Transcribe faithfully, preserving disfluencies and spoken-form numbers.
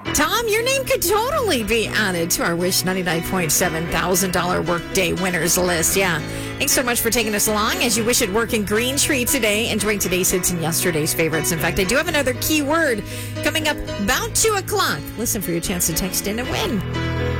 Tom, your name could totally be added to our Wish ninety-nine point seven one thousand dollars workday winners list. Yeah. Thanks so much for taking us along as you wish at work in Green Tree today, enjoying today's hits and yesterday's favorites. In fact, I do have another keyword coming up about two o'clock. Listen for your chance to text in and win.